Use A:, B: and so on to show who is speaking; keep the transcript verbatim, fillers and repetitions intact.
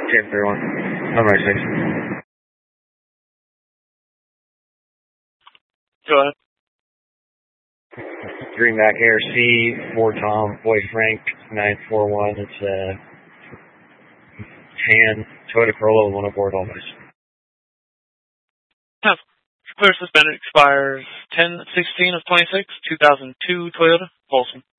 A: ten thirty-one. Number six.
B: Go ahead.
A: Greenback Air C, four Tom, Boy Frank, nine four one. It's a tan Toyota Corolla, one aboard all this.
B: Have clear suspended expires ten sixteen of twenty-six, two thousand two Toyota, Folsom.